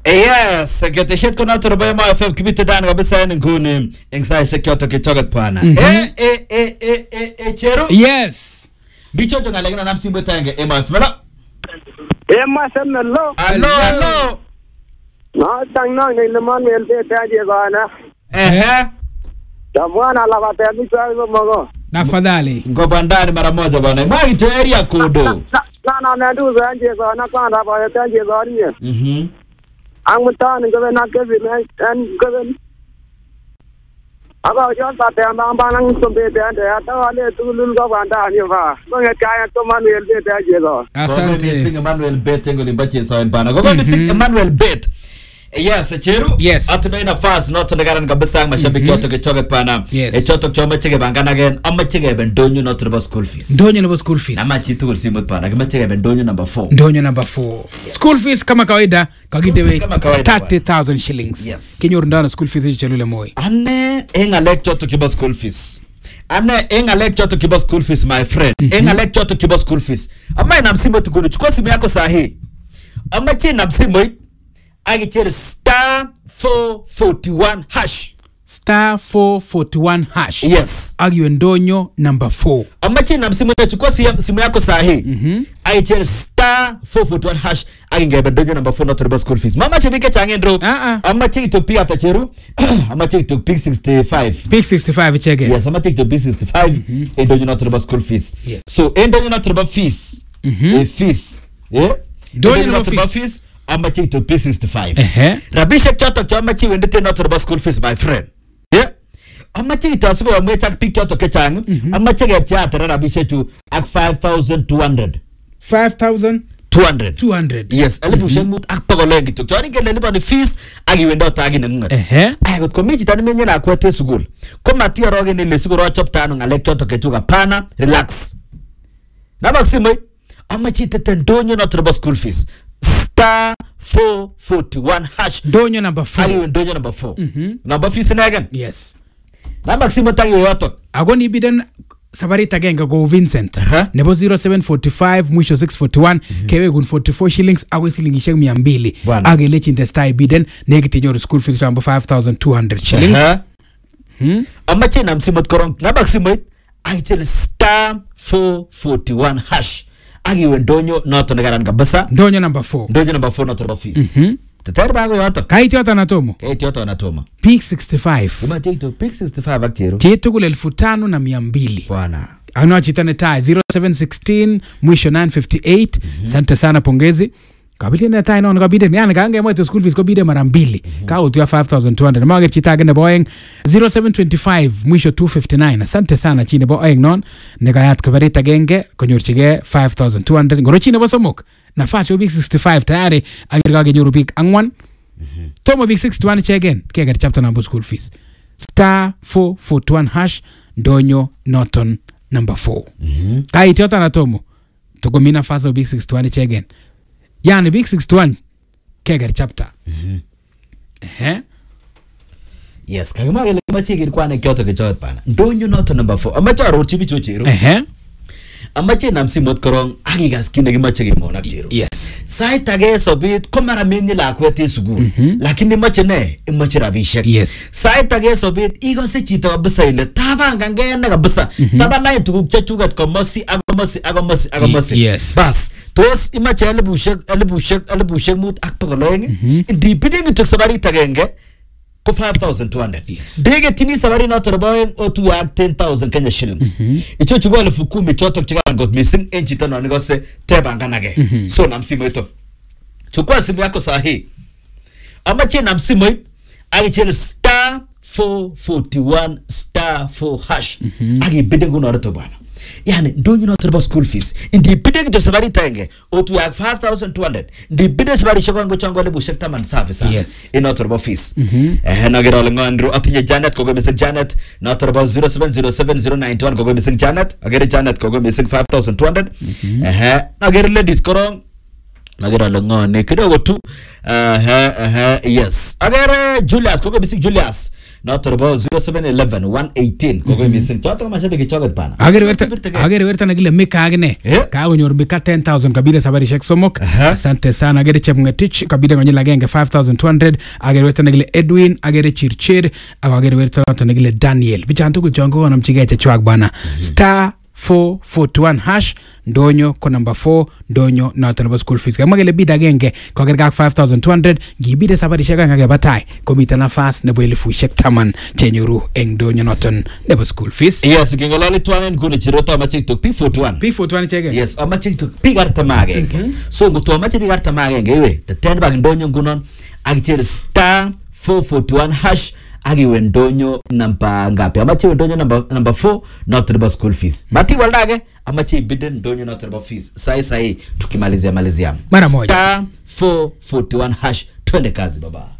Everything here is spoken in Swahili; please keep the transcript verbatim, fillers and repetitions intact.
Yes, keteshet kona turbo ma F M kibito dan kabisa nguni engsa sekyoto kichogat pana. Eh eh eh eh eh eh chero. Yes. Bicho to ngalekana namsimbo tange e ma F M. E ma F M lo. Hello hello. Na tang na ni le man el te taje bana. Eh eh. Tamwana la bata bicho hizo mogo. Tafadhali. Ngobandani mara moja bwana. Mwa ito area code. Na na na ndu zanje bana kwanda ba taje bana. Mhm. Ang mutane gawe na gawe and gawe. Aba yo ta te ambang bang sombe te ande ata wale tulul go banda ni ba. Ngo kaya to Manuel te taje go. Asante. Sing Emmanuel Bet ngoli bache sawa pana. Gogo sing Emmanuel Bet. Yes, Cheru. Yes. Atuna ina fast not to garan kabisa mashabiki yote kichoget pana. Yes. E choto kyoma chege bangana again. Amma chege ben donyo not to school fees. Ndonyo number school fees. Nama chitu ulsimut pana. Kama chege ben donyo number four. Ndonyo number four. Yes. School fees kama kawaida kagidewe thirty thousand shillings. Yes. Kinyo ndana school fees chelule moi. Ane enga lecture to kiba school fees. Ane enga lecture to kiba school fees my friend. Mm -hmm. Enga lecture to kiba school fees. Amma ina msimo tukuni. Chukua simu yako sahi. Amma chi na msimo agichero star four forty-one hash. Star four forty-one hash. Yes. Agiwe ndonyo number four. Amachi na msimu ya chukua simu yako sahi. Mhm. Agichero star four forty-one hash. Agingebe ndonyo number four not to school fees. Mama chibike changendro. Uh-uh. Amachi to pia atacheru. Amachi to pick sixty-five. Pick sixty-five chege. Yes, amachi to pick sixty-five. Mm -hmm. Ndonyo not to school fees. Yes. So ndonyo not to fees. Mhm. E fees. Yeah. Ndonyo not to fees. Amachi to P sixty-five. Eh. Rabisha kyoto kyo amachi wendete not to school fees my friend. Yeah. Amachi to asuko amweta pick kyoto kechang. Amachi gepcha tara rabisha tu ak five thousand two hundred. five thousand two hundred. two hundred. Yes, alibu shemu ak pagolengi to. Choni ngele liba ni fees agi wenda tagi nunga. Eh. Ay got komiji tani menye na kwete sugul. Koma tia roge ni le suguro chop tano ngale kyoto kechuga pana relax. Na maximo amachi tete ndonyo not to school fees. Star four forty-one hash. Donyo number four. Ayo donyo number four. Mhm. Number fees again. Yes. Na maximo tangi yoto. Agoni biden sabari tagenga go Vincent. Uh-huh. Nebo zero seven forty-five mwisho six forty-one. Mm-hmm. Kewe gun forty-four shillings awe silingi sheng mia mbili. Age lechi ndestai biden negiti nyoru school fees rambo five thousand two hundred shillings. Uh-huh. Hmm. Amache na msimot korong. Na maximo aichel star four forty-one hash. Agi wendonyo not on the garan kabisa. Ndonyo number four. Ndonyo number four not to fees. Mhm. Tetari bago yoto. Kaiti yoto anatomo. Kaiti yoto anatomo. Pick sixty-five. Uma take to pick sixty-five akchero. Chetu kule elfu tano na mia mbili. Bwana. Ano chitane tai zero seven one six mwisho nine fifty-eight. Mm-hmm. Sante sana pongezi. Kabili na tai nono kabide ni anaga mweto school fees kabide mara mbili. Mm-hmm. Ka utu ya five thousand two hundred. Mwage chitage ne boeng zero seven two five mwisho two fifty-nine. Asante sana chini boeng non. Negayat kabarita genge konyorchige five thousand two hundred. Ngoro chini bosomok. Nafasi yo big sixty-five tayari agirgage nyoru big angwan. Mm-hmm. Tomo big sixty-one chegen kegari chapter number school fees. Star four forty-one hash ndonyo Norton number four. Mhm. Kai tiota na tomo. Tugomina fasa big sixty-one chegen. Yani big sixty-one kegari chapter. Mhm. Eh. Yes, kagama ile machigir kwane kyoto kechote pana. Ndonyo Norton number four. Amacha rochi bicho chero. Eh. Amache na msimot korong agigas kinde gimache gimona chero. Yes. Sai tage sobit komara menye la kwete sugul. Mm -hmm. Lakini mache ne imache rabishek. Yes. Sai tage sobit igo se chito kabisa ile taba ngangena kabisa. Mm -hmm. Taba line tukuk chachugat komosi agomosi agomosi agomosi. Yes. Bas. Tos imache alibushek alibushek alibushek mut akpagoloeng. Mm -hmm. Ndi bidingi tuk sabari tagenge ko five thousand two hundred. Yes. Dege tini sabari na torboeng o tu ya ten thousand Kenya shillings. Mm -hmm. Icho chugwa elfu kumi choto chigana got missing enchi tano ni gose teba nganage. Mm -hmm. So na msimu ito. Chukua simu yako sahi. Amache na msimu ito. Agichele star four forty-one star four hash. Mm -hmm. Agi bidengu na rato bwana. Yani ndonyo na torbo school fees. Indi bidengu to sabari tenge o tu ya five thousand two hundred. Ndi bidengu sabari shokwango chango lebu shekta man service. Yes. Ino torbo fees. Mm -hmm. Eh nagero lengo andro atinye Janet kogo mising Janet na torbo zero seven zero seven zero nine one kogo mising Janet. Agere Janet kogo mising five thousand two hundred. Mm -hmm. Eh nagero ladies korong nagero lengo ne kidogo tu. Eh eh yes. Agere Julius kogo mising Julius noto nebo zero seven one one one one eighteen kogo missing toto mashabiki choket pana agere werta agere werta nakile Mika agine kakonyor Mika ten thousand kabile sabarishek somok asante sana agere Chepngetich kabile konyil agenge five thousand two hundred agere werta nakile Edwin agere Chirchir agere werta noto nakile Daniel bichon tugul chongo konamchige chechwak bana star four four one hash ndonyo ko number four ndonyo noto nebo school fees kama gele bid agenge ko gerga five thousand two hundred gibide sabarishek ngage batai komiten nafas nebo elifushek taman chenyoru eng ndonyo noton nebo school fees. Yes, kingolali twanen kuni chiroto amache to P forty-one P forty-one chege. Yes, amache to pigar tamagenge. So nguto amache pigar tamagenge iwe the bag ndonyo ngunon agichero star four four one hash agiwe ndonyo namba ngapi amache ndonyo namba number four not the school fees mati waldage amache bidden ndonyo not the fees sai sai tukimalizia malizia mara moja star four four one hash twende kazi baba.